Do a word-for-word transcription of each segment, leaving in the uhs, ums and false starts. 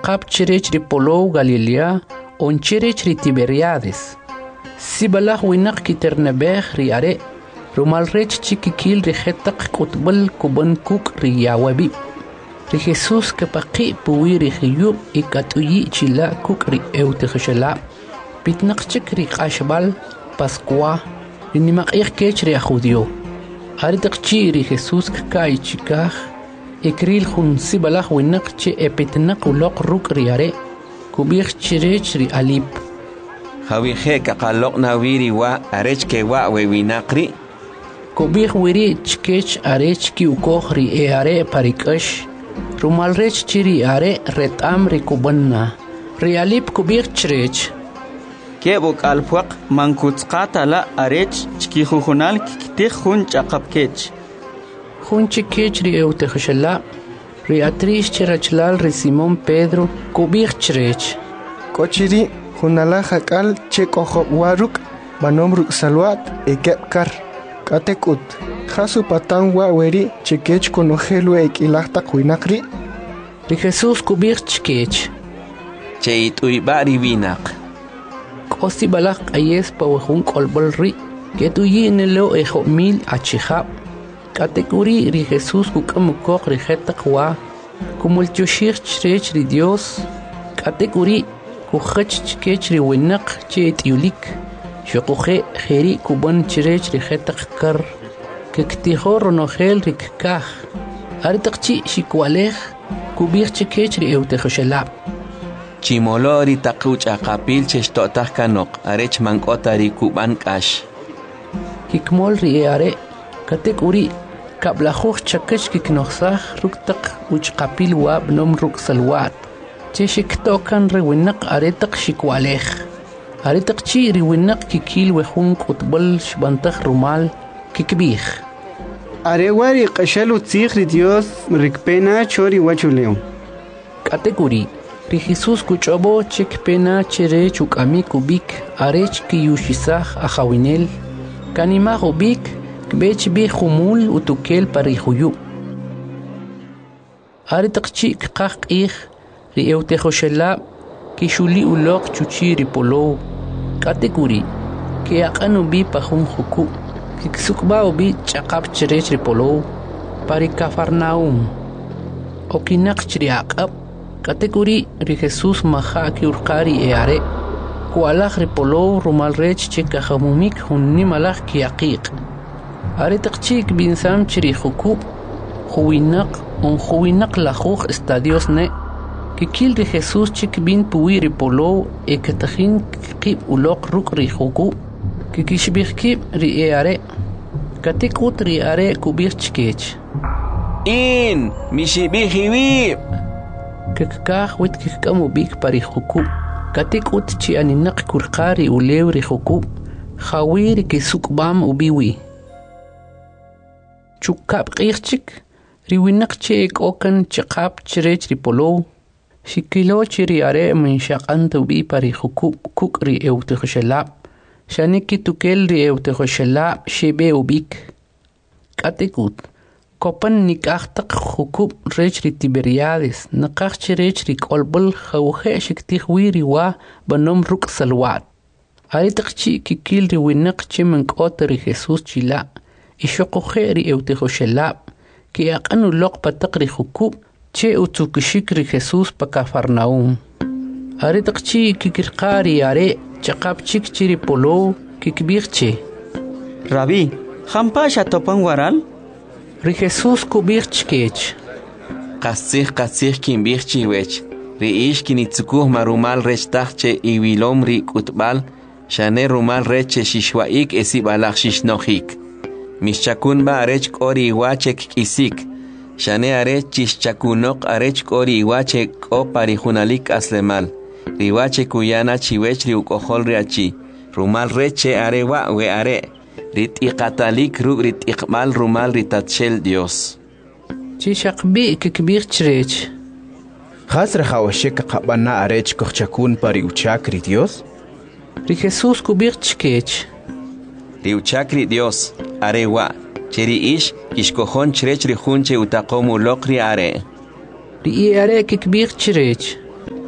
chaqap chirech ri Polow Galilea on chirech ri Tiberiades. Sibalach winaq kiternebej ri are rumal rech chikikil ri jetaq qutbal kuban kuk ri yawabi. Ri Jesús kapaqi puwi ri khiyub ikatuyi chila kuk ri eutejshala. Pitnaq chik ri qashbal Pascua ri nimaqih kech ri judío. Aritaq chi ri Jesús kai chikaj ikril jun sibalach winaq che epitnaq uloq ruk ri are kubij chirech ri alip. Jawije kaqaloq nawiri wa arech ke wa wewinaqri. Kubij wiri chkech arech ki ukoj ri e are parikash. Rumal rech chiri are retam ri kubanna. Ri alip kubij chirech. Kebuk alpuaq mankutzqata la arech chkijujunal kiktij jun chaqapkech. Jun chikech ri eutejshala. Ri atrish chirachlal ri Simón Pedro kubij chirech. Kochiri junala jakal chekojob waruk manom ruk salwat ekepkar. Katekut. Jasu patan wa weri chikech konojelu ekilahtak winakri. Ri Jesús kubij chkech. Cheit uibari winaq. Kosti balak ayes pawajun kolbol ri. Ketuyi nelo ejo mil achihab. Katekuri ri Jesús kukamukok ri jetaq wa. Kumulchushir chirech ri Dios. Katekuri kujach chkech ri winaq chet yulik. Shokuje jeri kuban chirech ri jetaq kar. Kektijo ronojel ri kkaj. Aritaqchi shikwalej kubij chkech ri eutejshala. Chimolori taquch aqapil cheshtotaj kanok arech mankota ri kuban kash. Kikmol ri are katek uri kablajuj chakech kiknoxsaj ruktaq uchqapil wa bnom ruk salwat. Cheshiktokan ri winaq aretaq shikwalej. Aretaq chi ri winaq kikil wejun qutbal shbantaj rumal kikbij. Arewari qashalu tzig ri Dios rikpena chori wachuleo. Katek uri ri Jesús kuchobo chekpena chirech ukami kubik arech ki yushisaj ajawinel. Kanima ubik kbech bi khumul utukel parihuyu. Aritaqchi kqaq ij ri eutejshala kishuli uloq chuchi ri Polow. Katekuri ke aqanu bi pajun juku. Kiksukba ubi chaqap chirech ri Polow pari Cafarnaum. Okinaq chiri aqab. Katekuri ri Jesús maja ki urqari e are. Kualaj ri Polow rumal rech chekajamumik hun nimalaj ki aqiq. Aritaqchik binsam chiri juku. Juwinaq un juwinaq lajuj estadios ne. Kikil ri Jesús chik bin puwi ri Polow e katajin kib uloq ruk ri juku. Kikishbij kib ri e are. Katikut ri are kubij chkech. In mishibijiwib. Kekaj wit kikamu bik pari juku. Katikut chi aninaq kurqari ulew ri juku. Jawir kisukbam ubiwi. Chukab qirchik. Ri winaq che ek okan chaqap chirech ri Polow. Shikilo chiri are min shaqanta ubi pari juku kuk ri eutejshala. Shaniki tukel ri eutejshala shebe ubik. Katikut. Kopan nikaqtaq jukub rech ri Tiberiades naqaq chirech ri kolbol jawje shiktij wiri wa banom ruk salwat. Aritaqchi kikil ri winaq che mankota ri Jesús chila. Ishoquje ri eutejshala ki aqanu loq pataq ri jukub che utukishik ri Jesús pa Cafarnaum. Aritaqchi kikirqari are chaqap chik chiri Polow kikbij che. Rabí, jampasha topan waral? Ri Jesús kubij chkech. Qasij qasij kinbij chiwech. Ri ish kinitzukuj marumal rech tajche iwilom ri kutbal. Shane rumal reche shishwaik esibalaj shishnojik. Mishchakunba arech kori iwachek kisik. Shane arech chishchakunok arech kori iwachek o parijunalik aslemal. Riwache kuyana chiwech ri ukojol riachi. Rumal reche arewa we are. Rit iqatalik rug rit iqmal rumal ritatshel Dios. Chishaqbi kikbij chirech. Khasra khawashek qabana arech kochakun pari uchakri Dios. Ri Jesús kubij chkech. Ri uchakri Dios arewa. Cheri ish kishkojon chirech ri junche utaqomu lokri are. Ri are kikbij chirech.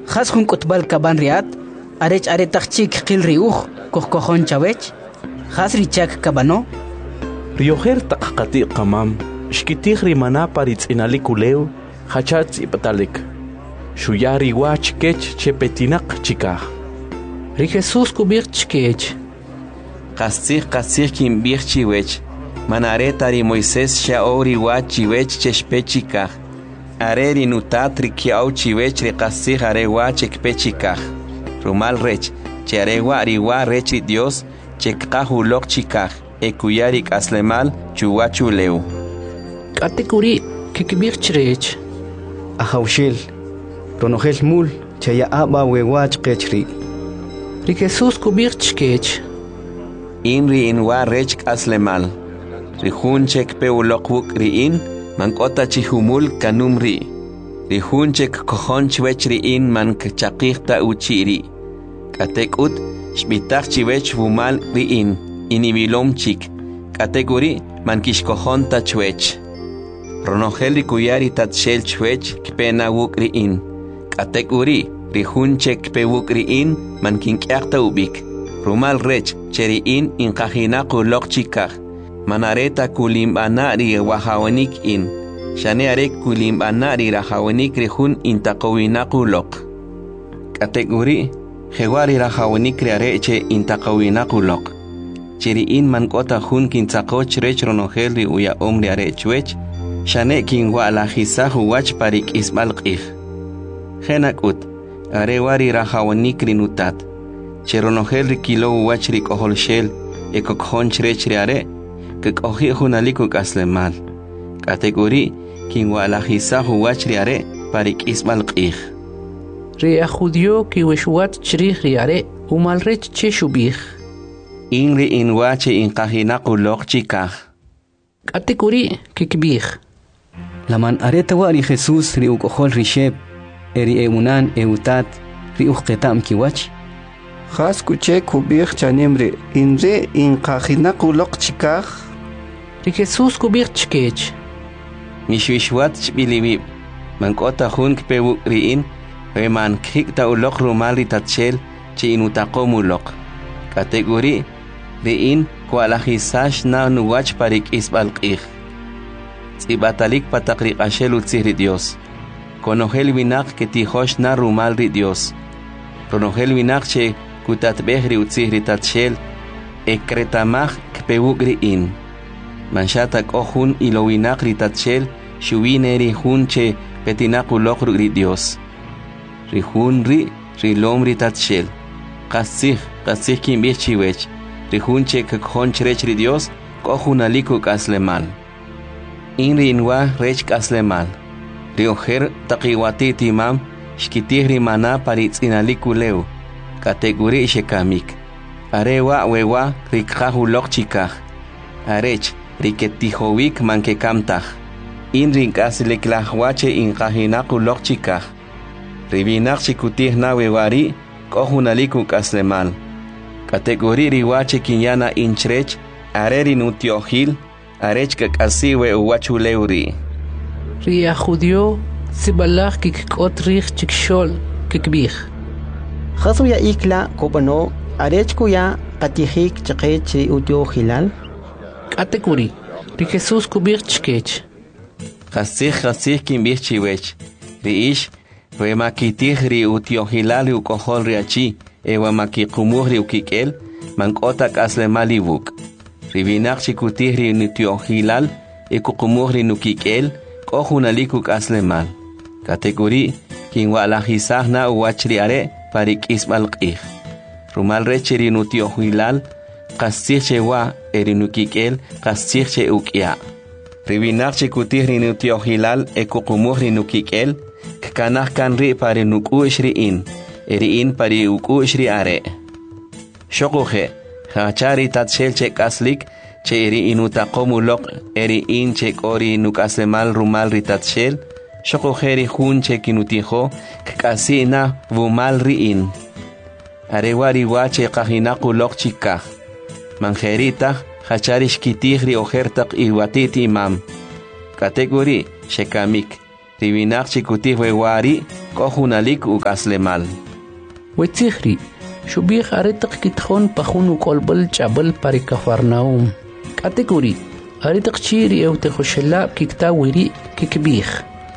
Khas hun kutbal kaban riat, arech aretach chik qil riuj, kohkojon chavech, khas richak kabano. Riojer taqqati qamam, shkitih rimana paritz inalikuleu, hachatz ipatalik. Shuyari wach kech chepetinaq chikaj. Ri Jesús kubir chkech. Qasih qasih kimbir chiwech. Manareta ri Moisés shaori wach chiwech cheshpechikaj. Areri nutatri kiau chiwech ri qasih arewa chekpechikaj. Rumal rech, che arewa riwa rech ri Dios, chekqahulok chikaj. Ekuyarik aslemal chuwachu leu. Katekuri kikibir chrech. Ahaushel. Ronogel mul chaya aba wewach qechri. Ri Jesús kubir chkech. Inri inwa rech aslemal. Rihunchek peulokuk riin mankota chihumul kanumri. Rihunchek kohonchwech riin mankchaqihta uchiri. Katekut shbitach chiwech vumal riin. Inibilom chik. Kategori mankishkohonta chwech. Ronogel kuyari tatshel chwech kpena wuk riin. Kategori rihunchek pewuk riin mankinkyakta ubik. Rumal rech cheriin inkajinaku lokchikaj. Manareta kulimbanari wahawanik in. Shanearek kulimbanari rahawanik rihun intakowinaku lok. Kategori jewari rahawanik reareche intakowinaku lok. Chiriin mankota hun kinsakoch rech ronogel ri uya omri arechwech. Shane kinwa la hisahu wach parik ismal qih. Genakut, arewari rahawanik rinutat. Cheronogel ri kilo wach ri koholshel, ekokhonch rech ri are, kekohi hunaliku kaslemal. Kategori, kinwa la hisahu wach ri are, parik ismal qih. Ri ajudio kiweshwat chrih ri are, umal rech cheshubih. Inri inwache inkajinaku lok chikaj. Kategori kikbih. Laman areta wa ri Jesús ri ukohol risheb, eri eunan eutat ri uqetam kiwach. Khas kuche kubir chanimri, inre inkajinaku lok chikaj. Ri Jesús kubir chkech. Mishwishwat chbilibib. Mankota hun kpewuk riin, we man kikta ulok rumal ri tatshel, chi inutakomu lok. Kategori riin kualahisash na nuwach parik isbal qih. Tsibatalik patakri ashelu tzihri Dios. Konogel winak que tijosh na rumal ri Dios. Ronogel winak che kutatbehri utzihri tatshel. Ekretamach kpewuk riin. Manshatak ohun ilo winak ri tatshel. Shuineri hun che petinaku lokru ri Dios. Rihun ri rilom ri tatshel. Qasih qasih kimbih chiwech. Rihunche kakhonch rech ri Dios, kohunaliku kaslemal. Inri inwa rech kaslemal. Riojer taqiwati timam, shkitihri mana paritz inaliku leu. Kategori shekamik. Arewa wewa rikhahu lok chikaj. Arech riketihowik mankekamtaj. Inri kasleklahwache inkajinaku lok chikaj. Ribinak shikutihna wewari, kohunaliku kaslemal. Kategori riwache kinyana inchrech, areri nutiohil, arech kakasiwe uwachuleuri. Ri ajudio sibalach kikot rich chikshol kikbih. Khasu ya ikla kopano, arech kuya katihik chakech ri utio hilal. Kategori ri Jesús kubir chkech. Khasih khasih kimbih chiwech. Ri ish, we makitih ri utio hilal ukohol riachi. Ewa makikumuhri ukikel, mankota kaslemali wuk. Ribinak chikutihri nutio hilal, ekukumuhri nukikel, kohunaliku kaslemal. Kategori, kinwa lahisahna uwachri are, parik ismal qih. Rumal recheri nutio hilal, kasirche wa eri nukikel, kasirche ukia. Ribinak chikutihri nutio hilal, ekukumuhri nukikel, kkanah kanri pare nukuishri in. Eriin pari uku ishri are. Shokuhe, hachari tatshel chek aslik, che eri inutakomu lok, eriin chek ori nukaslemal rumal ritatshel, shokuhe ri hun chek inutiho, kkasina vumal riin. Arewari wache kahinaku lok chikah. Manjerita, hachari shkitih ri ojertak iwatiti imam. Kategori, shekamik. Ribinak chikutih wewari, kohunalik uk aslemal. Wetzihri, shubih aretak kitkhon pahun ukolbal chabal pari Kafarnaum. Kategori, aretak chiri eute khoshela kikta wiri kikbih.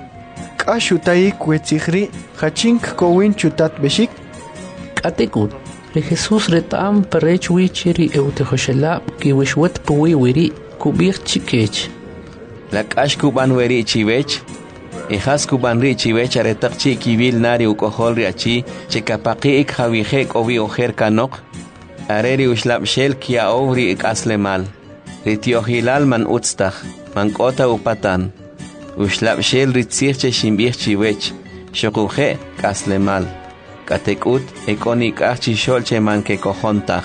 Kashutaik wetzihri, hachink kowin chutat beshik. Kategut, re Jesus retam parech wichiri eute khoshela ki wishwet puwi wiri kubih chikech. La kash kuban wiri chivech. Ijas kuban ri chivech aretak chi kibil nari ukohol ri achi chekapaki ik hawihek ovi ojer kanok. Areri ushlab shel kia ovri ik aslemal. Ritiohilal man utstach, man kota upatan. Ushlab shel ritzirche shimbich chivech, shokuje kaslemal. Katekut ekonik achi sholche man ke kohontach.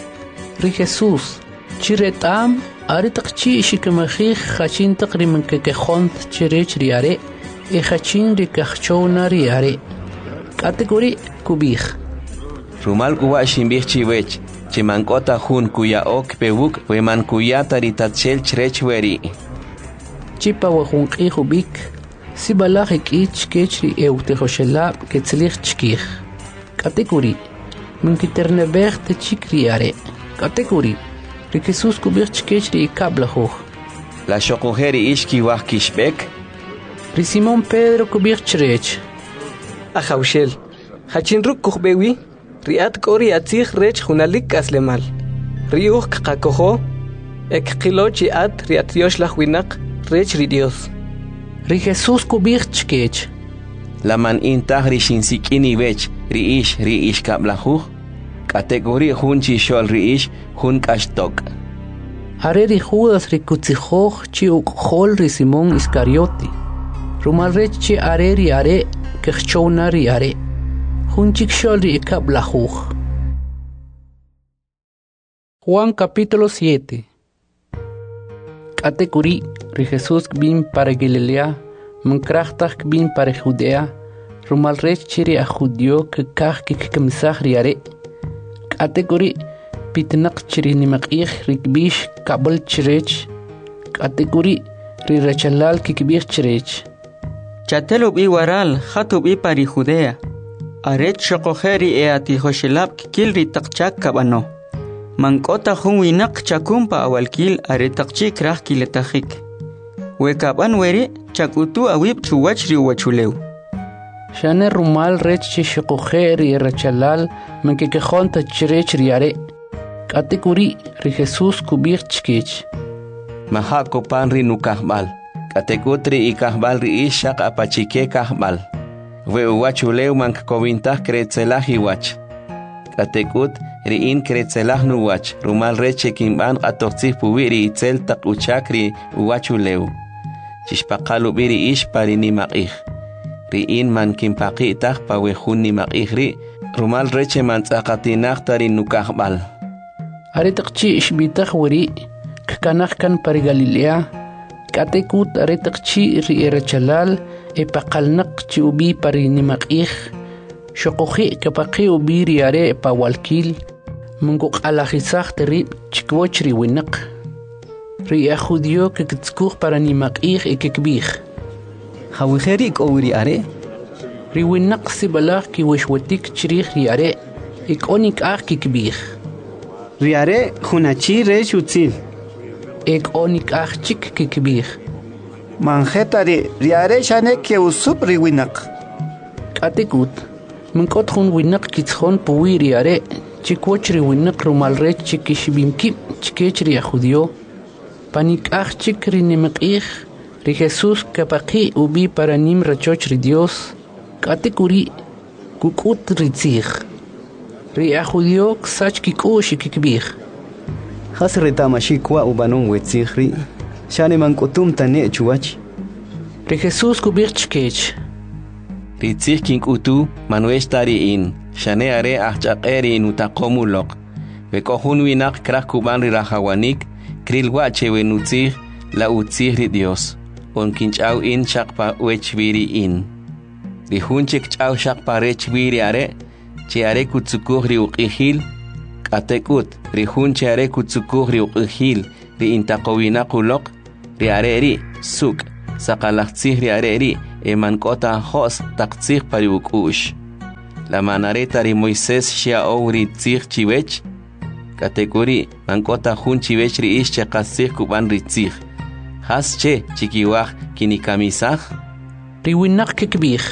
Ri Jesus, chiretam aretak chi shikemachich hachin takri man ke kehont chirech riare. Ejachin rikachona riare. Kategori kubih. Rumal kuwa shimbich chiwech. Chimankota hun kuya ok pewuk weman kuya taritachel chrechweri. Chipa wahun ihubik. Sibalach ich kechri eutejoshela ketzlich chkich. Kategori. Munkiternebech te chikriare. Kategori. Rikesus kubich chkechri ikablahoch. La shokujeri ishki wah kishbek. Ri Simón Pedro kubich chrech. Ajaushel. Hachinruk kuhbewi. Riat kori atzich rech hunalik aslemal. Riuch kakoho. Ek kilochi at riat Dios la huinak rech ri Dios. Ri Jesus kubich chkech. La man intah ri shinsikini vech ri ish ri ish kablahuch. Kategori hun chi shol ri ish hun kashtok. Are ri Judas ri kutzihoch chi ukhol ri Simón Iscarioti. Rumalrech chi are ri are kechona ri are. Junchik shol ri ikablahuch. Juan capítulo siete. Kategori ri Jesus bin para Galilea, mankrachtach bin para Judea, rumalrech chi ri a judio kekach kikkamsach ri are. Kategori pitnak chi ri nimakich rikbish kabal chirech. Kategori ri rachalal kikbich chirech. Chatelub i waral, hatub i pari Judea. Aret shokojeri e ati hoshelab kilri takchak kabano. Mankota hunwinak chakumpa awalkil aret takchik rah kiletahik. Wekaban weri chakutu awib chuwachri wachuleu. Shane rumal rech chi shokojeri rachalal mankekehonta chirech riare. Kategori ri Jesus kubich chkech. Mahako pan ri nukahbal. Kategutri i kahbal ri ishak apachike kahbal. We uwachuleu mank kovintah kretzelah iwach. Kategut ri in kretzelah nuwach. Rumal reche kimban atortzih puwiri itzel tak uchakri uwachuleu. Chishpakalu biri ish pari nimakih. Ri in man kimpaki itah pawehun nimakih ri. Rumal reche man tzakatinah tari nukahbal. Aretakchi ishbitah wari kakanah kan pari Galilea. Katekut aretak chi ri erachalal e pakalnak chi ubi pari nimakih. Shokohi kapaki ubi ri are pa walkil. Mungok alahisach terib chikwoch ri winak. Ri a judio kekitskuch para nimakih e kekbih. Hawiheri ik owri are. Ri winak sibalach ki wishwatik chirich ri are. Ik onik ach kekbih. Ri are hunachi resh utzil. Ek onik ach chik kikbih. Manjetari riare shane ke usup ri winak. Katekut. Munkot hun winak kitshon puwi riare. Chikwoch ri winak rumalrech chikishbimki chikech ri ajudio. Panik ach chik ri nimakih. Ri Jesus kapaki ubi para nim rachoch ri Dios. Katekuri kukut ri tzich. Ri ajudio ksach kikush kikbih. Hasreta mashikwa ubanon wetzihri. Shane mankutum tane chuwach. Ri Jesus kubich chkech. Ritzih kinkutu manuesh tari in. Shane are achakeri in utakomulok. Vekohun winak krak kuban ri rahawanik. Krilwache wenutzih la utzih ri Dios. On kinchau in shakpa wechviri in. Ri hunchik chau shakpa rechviri are. Che are kutsukuh ri uqihil. Katekut, ri hunche are kutsukuh ri uqihil. Ri intaqowina kulok. Ri are ri suk. Sakalaktzih ri are ri. e mankota hos taktsik pariukush. La manareta ri Moisés shia ori tsik chiwech. Kategori mankota hun chiwech ri ish che kasik kuban ri tsik. Has che chikiwach kinikamisach. Ri winak kikbih.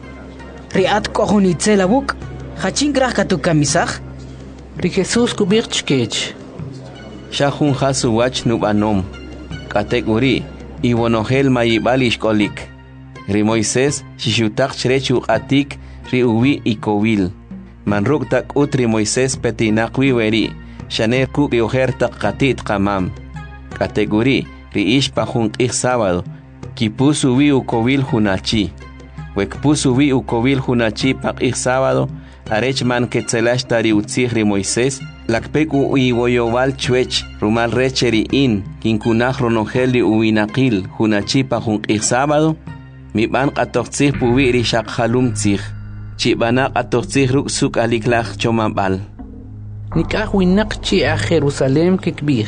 Ri at kohun itzelabuk. Hachin grach katu kamisach. Ri Jesus kubir chkech. Shahun hasu wach nubanom. Kategori iwonohel mayibalish kolik. Ri Moisés shishutak chrechu atik ri uwi ikowil. Manruk tak utri Moisés petinakwi weri. Shaner ku rioher tak katit kamam. Kategori ri ish pahun ik sábado. Kipusu wi ukowil hunachi. Wekpusu wi ukowil hunachi pak ik sábado. Arech man ketzelash tari utzih ri Moisés. Lakpeku iwoyowal chwech rumal recheri in. Kinkunach ronogel ri uwinakil hunachi pahun ik sábado. Mi ban qatoqtsih puwi ri shaqhalum tsih. Chibana qatoqtsih ruk suk aliklach chomambal. Nikah winak chi a Jerusalem kikbih.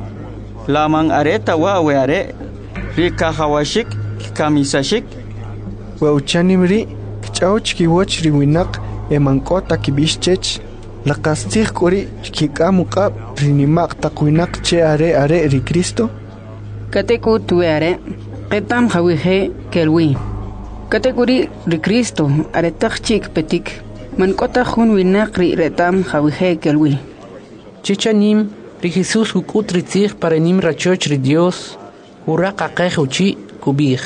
Laman areta wa we are. Ri kahawashik kamisashik. Wa uchanimri kchauch kiwoch ri winak e mankota kibishchech. La kastih kuri kikamuqab rinimaq taqwinak che are are ri Cristo. Kateku tuare. Ketam hawihe kelwi. Kategori ri Cristo aretak chik petik. Man kota hun winak ri retam hawihe kelwi. Chichanim ri Jesus hukut ritzih para nim rachoch ri Dios. Hurak aqehuchi kubih.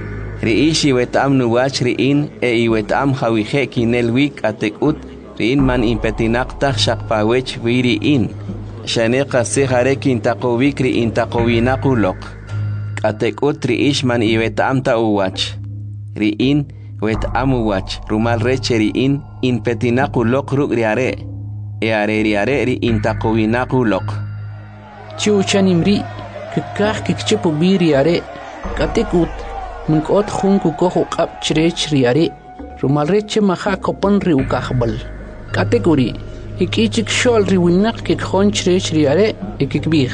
Ri ishi wetam nuwach ri in e i wetam hawihe kinelwik atekut ri in man impetinaqtaq shaqpawech wiri in. Shaneqa sihare kintaqowik ri intaqowinaquloq. Katekut ri ishman i wetam ta uwach. Ri in wetam uwach. Rumal reche ri in in petinaku lok ruk ri are. E are ri are ri intaqowinaku lok. Chi uchanim ri kikah kikchepu bi ri are. Katekut minkot hun kukohu qab chrech ri are. Rumal reche maha kopon ri ukahbal. Kategori ikichik shol ri winak kikhon chrech ri are e kikbih.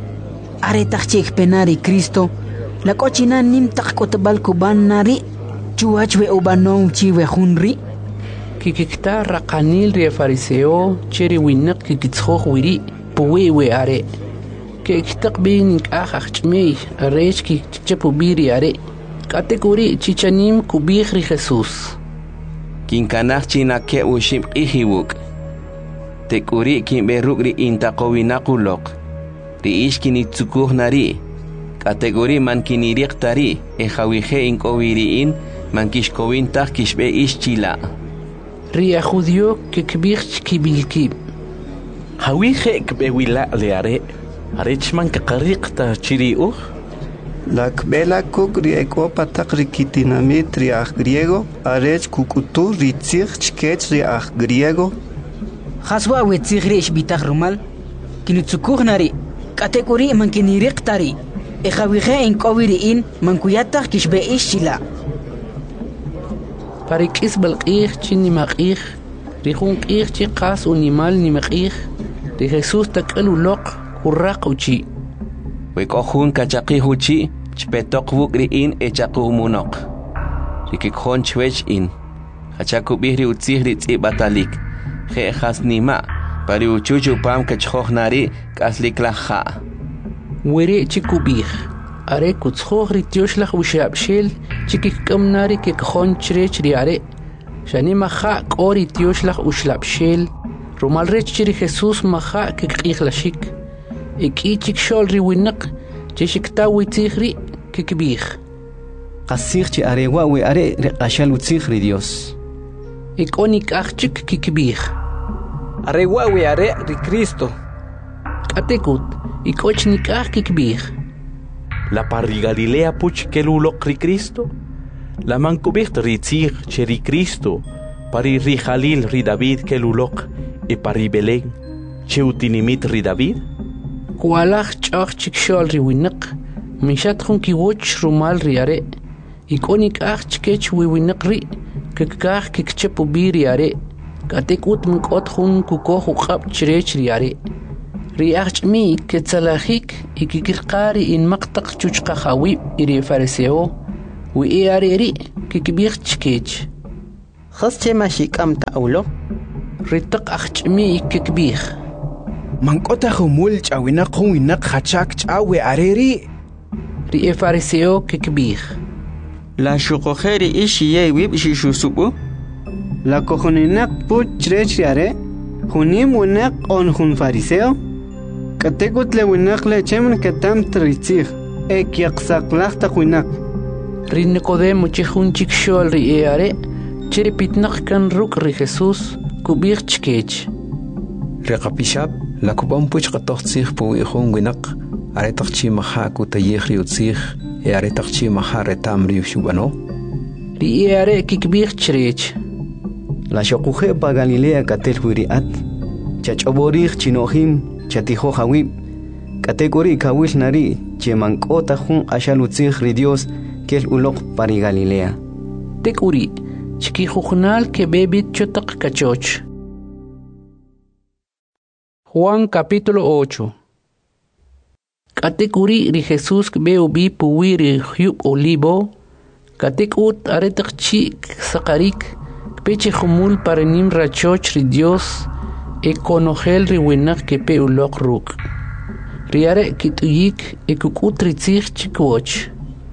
Are takchik penari Cristo. La cochina nim takotbal kuban nari. Chuachwe ubanong chiwe hunri. Kikikta rakanil ri fariseo cheri winak kikitskhoh wiri puwe we are. Kiktak binik achachmei arech kikchepu biri are. Kategori chichanim kubih ri Jesus. Kinkanach china ke ushim ihiwuk. Tekuri kimberuk ri intaqowinakulok. Ri ishkini tsukuh nari. Kategori man kiniriq tari. E hawihe inkowiri in. Man kishkowin tak kishbe ishchila. Ri a judio kikbih kibilkib. Hawihe kbewila leare. Arech man kakariq ta chiri uh. La kbela kuk ri eko patak ri kitinamit ri ah griego. Arech kukutu ri tzich chkech ri ah griego. Haswa we tzich ri ishbitach rumal. Kinutsukuh nari. Kategori man kiniriq tari. E hawihe inkowiri in man kuyatak kishbe ishchila. Parikis balqih chini maqih. Rihun qih chi qas unimal ni maqih. Ri Jesus takalu loq hurraq uchi. Wekohun kachaqih uchi. Chpetok wuk ri in e chaquh munok. Rikikhon chwech in. Hachakubih ri utzih ri tzi batalik. He khas nima. Pari uchuchu pam kachkhoh nari kaslik laha. Were chikubih. Are kutzkhoh ri tioshlach ushabshil chikikam nari kikhon chrech ri are. Shani maha kori tioshlach ushlabshil. Rumal rech chiri Jesus maha kikikh lashik. Iki chikshol ri winak chishikta witzih ri kikbih. Qasir chi are wa we are riqashal utzih ri Dios. Ikonik achchik kikbih. Are wa we are ri Cristo. Katekut ikochnik ach kikbih. La parri Galilea puch kelulok ri Cristo. La mankubicht ri tzir cheri Cristo. Pari ri Jalil ri David kelulok. E pari Belén che utinimit ri David. Kualach chach chikshol ri winak. Mishat khun kiwoch rumal ri are. Ikonik ach chkech wi winak ri. Kikkah kikchepu bi ri are. Katekut minkot khun kukoh uqab chrech ri are. Ri achmi ketsalahik ikikirqari in maqtaq chuchqa khawib iri fariseo. وي اريري ككبير تشكيج خاص تما شيكام تاولو ريتق اخچمي ككبير منقطة خمول تشاوينا قوينا خاتشاك تشاوي اريري ري فارسيو ككبير لا شوقو خيري ايشي يويب ايشي شو سوبو لا كوخونيناق بو تشريش ياري خونيم وناق اون خون فارسيو كتكوت لوناق لچمن كتام تريتيخ اك يقساق لاخت قويناق ري نيكوديمو تشخون تشكشول ري اري تشري بيتنق كان روك ري خيسوس كوبير تشكيج ريقا بيشاب لا كوبام بوش قطوخ تسيخ بو يخون وينق اري تخشي مخا كو تيخ ريو تسيخ اري تخشي مخا رتام ريو شوبانو ري اري كبير تشريج لا شوقوخي با غاليليا كاتل ويريات تشابوريخ تشينوخيم تشاتيخو خويب كاتيجوري كاويل ناري تشمانكوتا خون اشالو تسيخ ري ديوس كيل اولوق باري غاليليا تكوري چكي خوخنال que bebit chotak cachoch. Juan capítulo ocho. Katekuri ri Jesús veo bi puwiri hyub olivo. Katekut aretak chi sakarik. Peche humul parenim rachoch ri Dios. E konogel ri winak que pe ulok ruk. Riare kituyik e kukut ritzich chikwoch.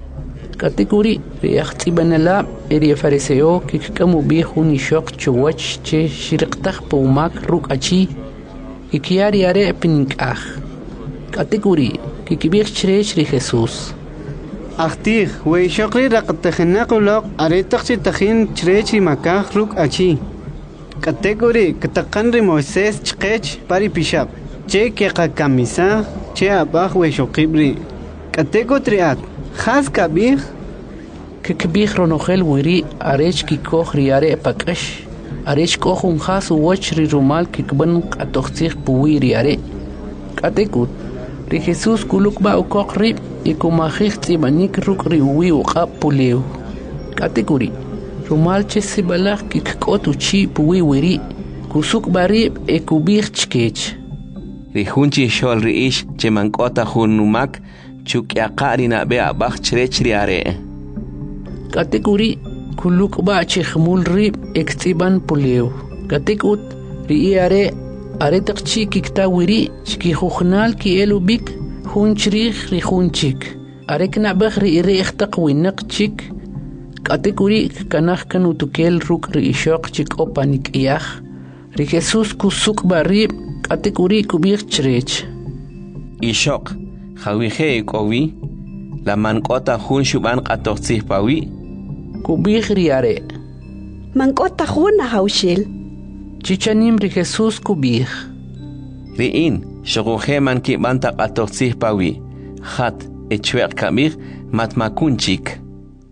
Katekuri riachtibanala eri fariseo que kamu bihu ni shok chuwach che shirqtaq pumak ruk achi y kiari are pinkah. Katekuri que kibir chresh ri Jesús. Achtig, wey shokri raqtakhnak ulok aretaq chi takhin chresh ri makah ruk achi. Katekuri kataqan ri Moisés chqech pari pishab. Che que kamisa che abah wey shokibri. Katekotri at خاص كبير ككبير رونوخل ويري أريش كي كوخ رياري باكش أريش كوخون خاص ووشري رومال ككبن أتوخسيخ بوي رياري كاتيكوت ري خيسوس كولوك باو كوخ ريب يكو ماخيخ تيبانيك روك ريوي وقاب بوليو كاتيكوري رومال چسي بلاخ كككوتو چي بوي ويري كوسوك باريب اكو بيخ چكيش ري خونچي شول ريش چمان كوتا خون نوماك chuk yaqari na be abach chrechri are kategori kuluk ba chkhmul rib ektiban puleu katekut ri are are taqchi kiktawiri chki khukhnal ki elubik hunchri ri hunchik are kna bakhri ri ikhtaqwinak chik kategori kanakh kanu tukel ruk ri shoq chik opanik yah ri Jesus kusuk barib kategori kubir chrech ishoq خاويخي كوي لمن قطع خون شبان قطع صيح باوي كوبيخ رياري من قطع خون هاوشيل تشانيم ري خيسوس كوبيخ ريين شغوخي من كي بانتا قطع صيح باوي خط اتشويق كامير مات ما كونشيك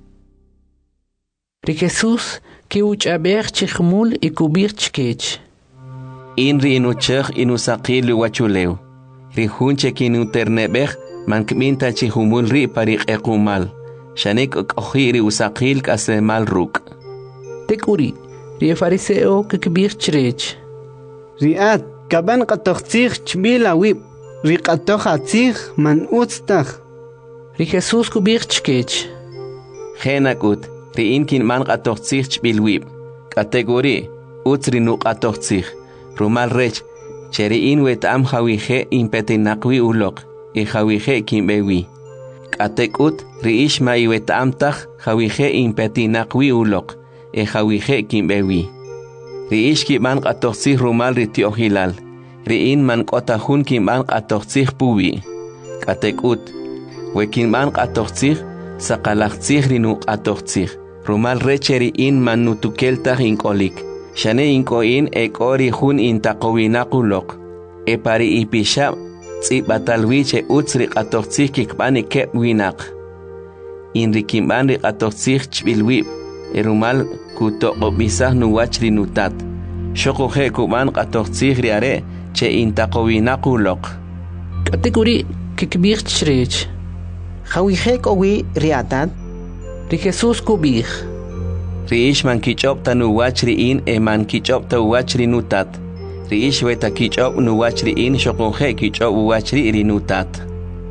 ري خيسوس كي وچ ابيخ چخمول اكوبيخ چكيچ إن رينو چخ إنو ساقيل وچوليو ريخونچه كينو ترنبخ من كمينتا چي همول ري پريق اقومال شانيك اقخيري وساقيل كاسمال روك تكوري ري فارسيو ككبير چريچ ريات كبان قطخصيخ چبيلا ويب ري قطخصيخ من اوتستخ ري خيسوس كبير چكيچ خيناكوت ري إنكين من قطخصيخ چبيل ويب كاتيجوري اوتري نو قطخصيخ رومال ريچ چری این ویت ام خویخه این پتی نقوی اولوق ای خویخه کیم بیوی کاتکوت ریش مای ویت ام تخ خویخه این پتی نقوی اولوق ای خویخه کیم بیوی ریش کی من قطوخسیخ رومال ریتی اوهیلال ری این من قطخون کی من قطوخسیخ بوی کاتکوت وکین من قطوخسیخ سقلخسیخ رینو قطوخسیخ رومال ریچری این من نوتوکل تخ این کولیک شانه اینکو این اکوری خون این تقوینا قلق ای پاری ای پیشا سی بطلوی چه اوتس ری قطوخسیخ ککبانی کب ویناق این ریکیمبان ری قطوخسیخ چبیلوی ایرومال کتو قبیسه نواچ ری نوتات شکو خی کبان قطوخسیخ ری اره چه این تقوینا قلق کاتگوری ککبیخ چریچ خوی خی کوی ریاتات ری خیسوس کوبیخ ریش من کیچوب تا نواچ ری این ای من کیچوب تا واچ ری نوتات ریش ویتا کیچوب نواچ ری این شکو خی کیچوب واچ ری ری نوتات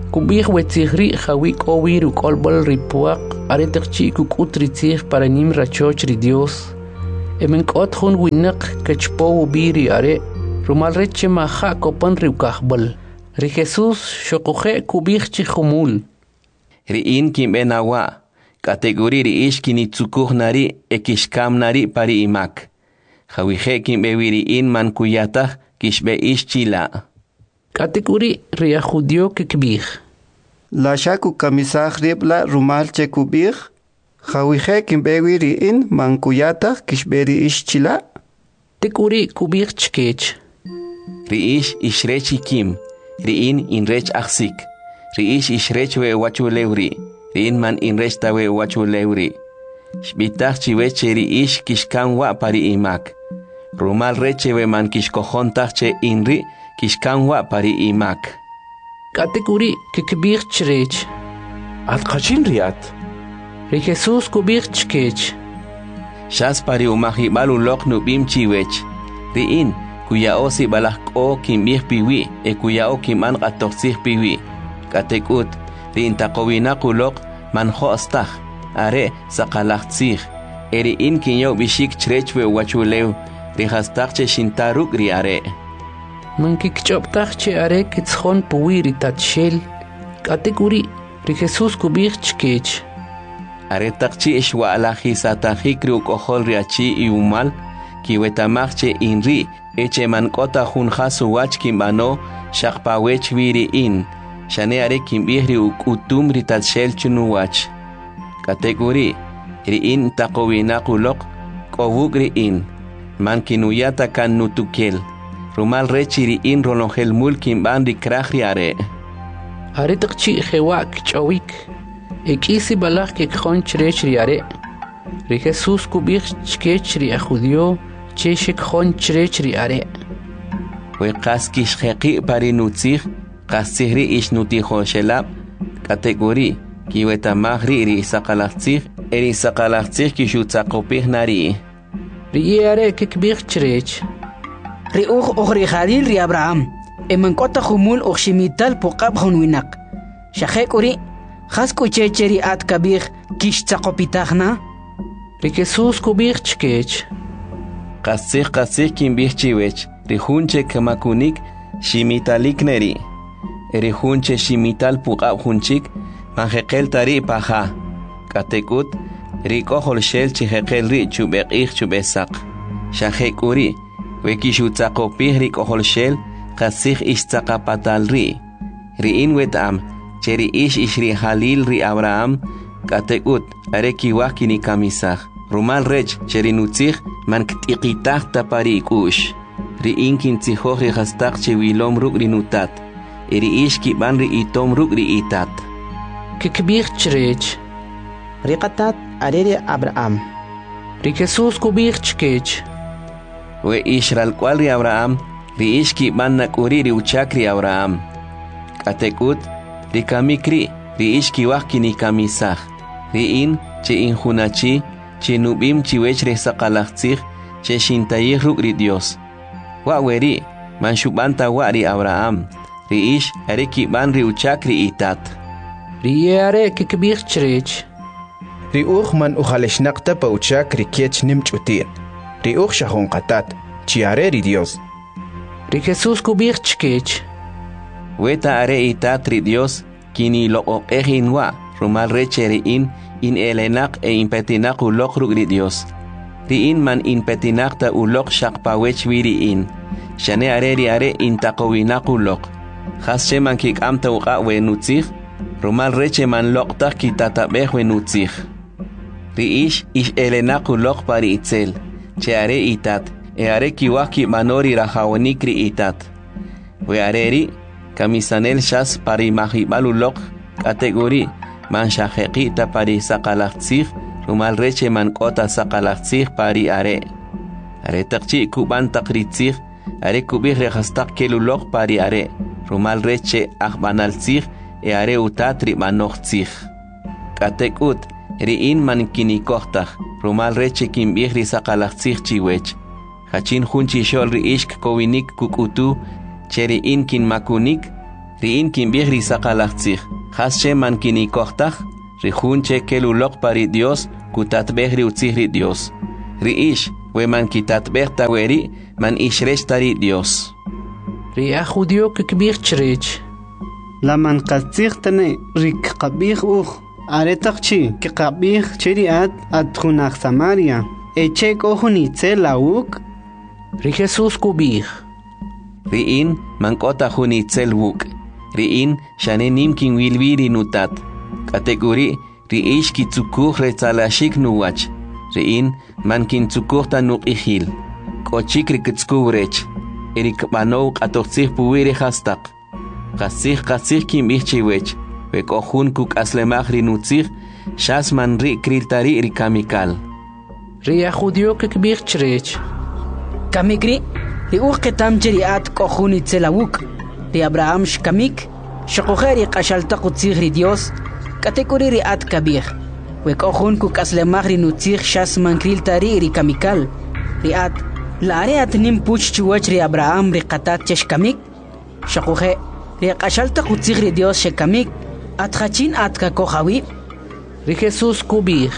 Kubih wetzihri hawik owir ukolbol ripuak aretakchi kukutritzih para nim rachoch ri Dios. Emenkot hun winak kechpo ubiri are rumal reche maha kopan riukahbol. Ri Jesús shokuhe kubih chihumul. Ri in kimbenawa kategori ri ish kinitsukuh nari ekishkam nari pari imak. Hawihe kimbewiri in man kuyatah kishbe ish chila. Kategori ria judio kekbih. La shaku kamisah ribla rumal chekubih. Hawihe kimbewiri in man kuyatah kishberi ish chila. Tekuri kubih chkech. Ri ish ishrechi kim. Ri in inrech aksik. Ri ish ishrech we wachu lewri. Ri in man inrech tawe wachu lewri. Shbitach chiweche ri ish kishkan wa pari imak. Rumal reche we man kishkohontach che inri kishkan wa pari imak. Kategori kekbih chrech. At kachin riat. Ri Jesús kubih chkech. Shas pari umahibal ulok nubim chiwech. Ri in kuya osi balak o kimbih piwi e kuya o kiman qatoksih piwi. Katekut ri intakowina kulok man hostach are sakalaktsih. Eri in kinyo bishik chrechwe wachulew ri hastakche shintaruk ri are. Man kikchoptachche are kitshon puwi ri tatshel. Kategori ri Jesús kubih chkech. Are takchi ishwa alahi satahik ri ukohol ri achi iumal kiwetamachche inri eche man kota hun hasu wach kimbano shakpawech viri in. Shane are kimbihri ukutum ri tatshel chunu wach. Kategori ri in takowina kulok kowuk ri in. Man kinuyata kan nutukel. Rumal rechi ri in rolongel mul kimban ri krach ri are. Are takchi hewak chawik. Ekisi balach kekhon chrech ri are. Ri Jesús kubih chkech ri ajudio che shekhon chrech ri are. We qaskish khaqi pari nutzih qasihri ish nutiho shelab. Kategori kiweta magri ri saqalaqtzih eri saqalaqtzih kishutzaqopih nari. Ri are kekbih chrech. Ri uch uch ri Khalil ri Abraham. Emenkota khumul uch shimital puqab hunwinak. Shakek uri khasku checheri at kabih kish tsaqopitahna. Ri Jesús kubih chkech. Qasih qasih kimbih chiwech. Ri hunche kamakunik shimitalik neri. Eri hunche shimital puqab hunchik manjeqel tari paha. Katekut ri kohol shel chijeqel ri chubek ich chubesak. Shakek uri wekishutzaqopih ri kohol shel qasih ishtzaqapatal ri. Ri in wetam cheri ish ishri Halil ri Abraham. Katekut are kiwah kini kamisah. Rumal rech cheri nutzih man ktiqitah tapari ikush. Ri in kintzihoj ri hastak che wilom ruk ri nutat. Eri ish kiban ri itom ruk ri itat. Kekbih chrech. Ri qatat are ri Abraham. Ri Jesús kubih chkech. We ishral kwal ri Abraham. Ri ish kiban nakuri ri uchak ri Abraham. Katekut ri kamikri ri ish kiwah kini kamisah. Ri in che inhunachi che nubim chiwech re saqalaqtzih che shintayih ruk ri Dios. Wa weri man shubanta wa ri Abraham. Ri ish are kiban ri uchak ri itat. Ri are kekbih chrech. Ri uch man ujaleshnaqta pa uchak ri kiech nimchutin. Ri uch shahon qatat chi are ri Dios. Ri Jesús kubih chkech. Weta are itat ri Dios kini loqoqeh inwa rumal reche ri in in elenak e impetinak ulok ruk ri Dios. Ri in man impetinakta ulok shakpawech viri in. Shane are ri are intakowinak ulok. Khasche man kik amta uqa we nutzih. Rumal reche man loqtah kitatabeh we nutzih. Ri ish ish elenak ulok pari itzel. Che are itat. E are kiwah ki manori rahawonik ri itat. We are ri kamisanel shas pari mahibal ulok. Kategori man shajeqita pari saqalaqtzih. Rumal reche man kota saqalaqtzih pari are. Are taqchi kuban taqritzih. Are kubih rehastak kelulok pari are. Rumal reche akbanaltzih. E are utatri manochtzih. Katekut ri in man kinikohtah. Rumal reche kimbih ri saqalaqtzih chiwech. Hachin hunchi shol ri ishk kowinik kukutu. Cheri in kin makunik. riin kimbih risaqalaqtzij hasche man kinikoqtaj rijunche keluloq pari Dios kutatbej riutzij ri Dios riish we man kitatbej taweri man ishresh tari Dios ria judio kikbih chrech la man qatzij tane rik qabih uj aretaqchi ki qabih chiriat atkhunaq Samaria eche kohuni tselawuk ri Jesus kubih riin man kota huni tselwuk riin shane nimkin wilwiri nutat kategori riish kitzukuj retsalashik nuwach riin man kintzukuj tanuqihil kochik rikitskubrech erik banow qatoqtzij puwiri hastaq qasij qasij kimbih chiwech wekohun kuk aslemaj rinutzij shas man ri kriltari rikamikal ria judio kikbih chrech kamikri ri uj ketam chiriat kohuni tselawuk ri Abraham shkamik shqokheri qashalta qutzij ri Dios kategori ri at kabih wekohun kuk aslemaj rinutzij shas man kriltari rikamikal ri at lare at nim puch chiwach ri Abraham ri qatat cheshkamik shqokhe ri qashalta qutzij ri Dios shkamik at khachin at ka kohawi ri Jesus kubih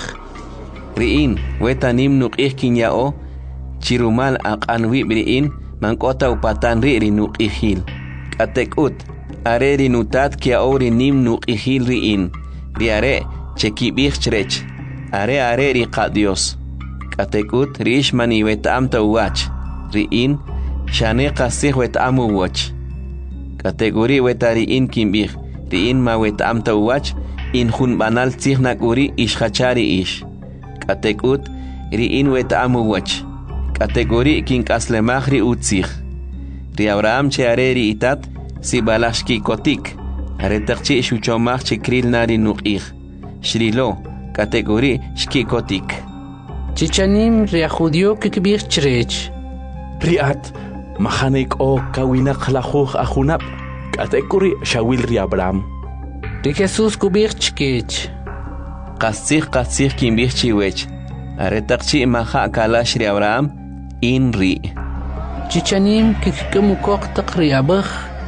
riin wetanim nuqih kinyao chirumal aqanwi briin mankota upatan ri rinuqihil katekut are rinutat kia ori nim nuqihil riin riare chekibih chrech are are ri qadios katekut rish mani wetam tawach riin shane qasih wetam wach kategori wetari in kimbih riin ma wetam tawach in hun banal tzihnak uri ishachari ish katekut riin wetam wach kategori kin kaslemahri utzih ri Abraham che areri itat si balashki kotik are taqchi shuchomach che kril nari nuqih shrilo kategori shki kotik chichanim ri judio kikbih chrech riat mahanik o kawinaq lajuj ajunab kategori shawil ri Abraham ri Jesus kubih chkech qasih qasih kimbih chiwech are taqchi maha kalash ri Abraham in ri chichanim kikkamukok taqriyabah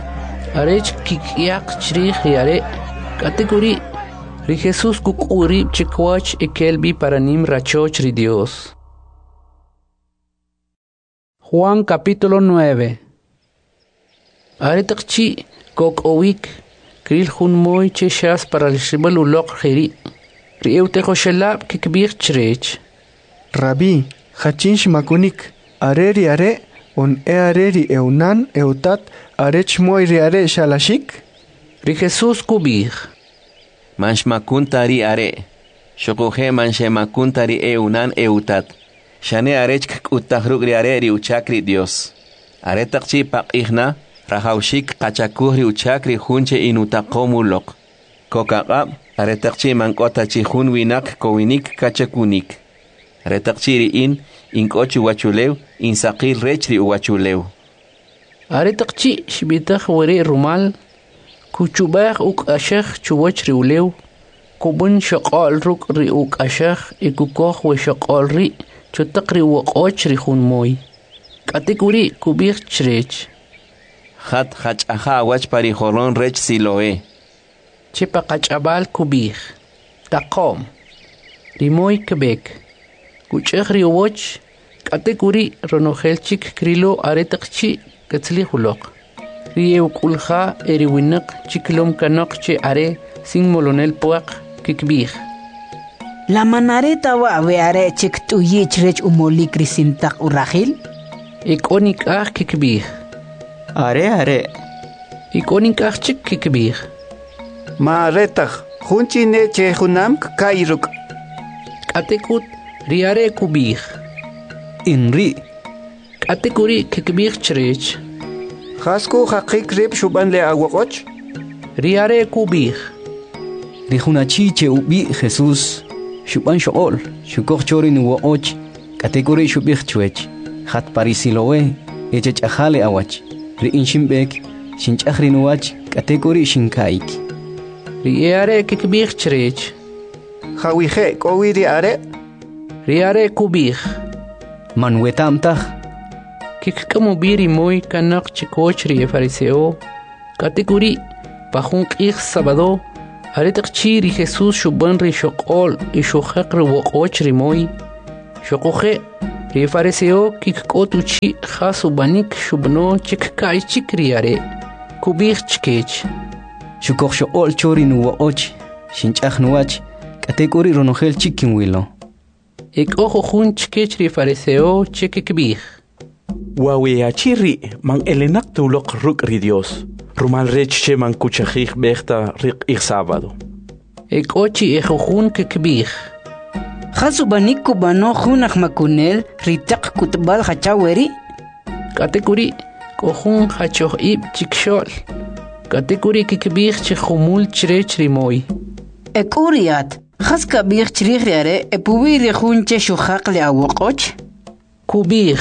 arech kikyaq chrih yare kategori ri Jesus kukuri chikwach ekelbi paranim rachoch ri Dios. Juan capítulo nueve. Are taqchi kok owik kril hun moy cheshas para el shibalulok khiri ri eutejo shelab kikbih chrech Rabí, hachin shmakunik, areri are, on e areri eunan, eutat, arech moiri are shalashik? Ri Jesus kubih. Man shmakuntari are, shokohe man shemakuntari eunan eutat, shane arech kutahrugri are ri uchakri Dios. Are takchi paqihna, rahaushik kachakuhri uchakri hunche inutakomulok. Kokaqab, are takchi mankota chihun winak kowinik kachakunik. Retaqchiri in inkochu wachulew in saqil rechri wachulew are taqchi shbitaj wari rumal kuchubaj uk ashakh chuwachri ulew kubun shaqal ruk ri uk ashakh ikukoj we shaqal ri chutaqri waqochri hun moy katikuri kubih chrech khat khach aha wach pari horon rech siloe chipa qachabal kubih taqom rimoy kebek kuchegri woch kategori ronohelchik krilo aretaqchi katzli hulok rieu kulha eriwinak chiklom kanok che are sin molonel puaq kikbih la manareta wa are chik tu yichrech umoli krisintak urahil ikonik ah kikbih are are ikonik ah chik kikbih ma retag hunchi ne che hunam kairuk katekut riare kubih inri kategori kikbih chrech Hasku haqik rib shuban le aguacoch riare kubih rihunachi che ubi Jesus shuban shool shukoj chorin uoch kategori shubih chwech hat parisiloe echech ajale awach ri inshimbek shinchahrin wach kategori shinkaik riare kikbih chrech Hawihe kowiri are riare kubih manwetamtaj kikkamubiri moy kanak chikochri fariseo kategori pajun q'ij sábado aretaq chi ri Jesús shuban ri shoqol y shuqaq ri woqoch ri moy shoqoje ri fariseo kikqotu chi khasu banik shubno chik kai chikri are kubij chkech shukoq shoqol chori nu woqoch shinch'aj nuwach k'atek'uri ronojel chikin wilo ek'ojo jun chkech ri fariseo chikikbij Waweachiri man elenak tulok ruk ri Dios. Rumal reche man kuchajij bechta rik ik sábado. Ek ochi ejojun kekbij. Khasu banik kubano junaj makunel ritak kutbal hachaweri. Katekuri kohun hachoh ib chikshol. Katekuri kekbij chejumul chrech rimoy. Ek uriat. Khas kabij chriare epuwi jun che shuhaq le awoqoch. Kubij.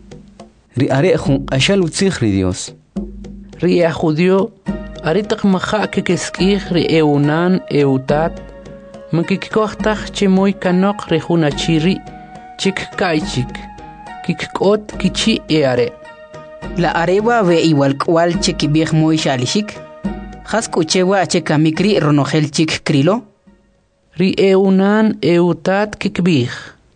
ri are jun ashal utzig ri Dios. ri a judio aritak maha kekeskij ri eunan eutat makikkohtaj chemoy kanok ri jun achiri chik kaichik kikkot kichi eare. La arewa ve igual cual chekibij moy shalishik. Khas kuchewa chekamikri ronojel chik krilo. ri eunan eutat kikbij.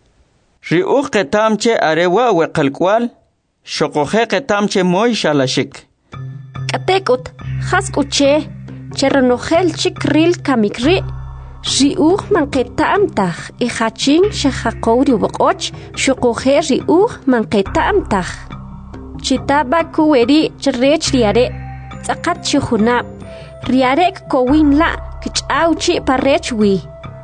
ri uq ketamche arewa we qalkwal shoqoje ketamche moy shalashik. Katekut khaskuche cheronojel chikril kamikri riuj manqetamtaj y hachin shaqaqowri woqoch shoqoje riuj manqetamtaj chitaba kuweri chrech riare tsaqat chujuna riare kowinla kich'awchi parechwi